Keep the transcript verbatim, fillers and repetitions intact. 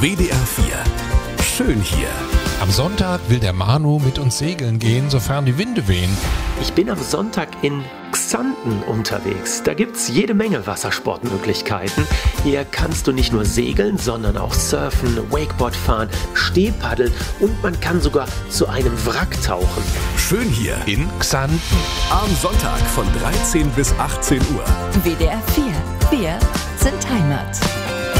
W D R vier. Schön hier. Am Sonntag will der Manu mit uns segeln gehen, sofern die Winde wehen. Ich bin am Sonntag in Xanten unterwegs. Da gibt's jede Menge Wassersportmöglichkeiten. Hier kannst du nicht nur segeln, sondern auch surfen, Wakeboard fahren, Stehpaddeln und man kann sogar zu einem Wrack tauchen. Schön hier. In Xanten. Am Sonntag von dreizehn bis achtzehn Uhr. W D R vier. Wir sind Heimat.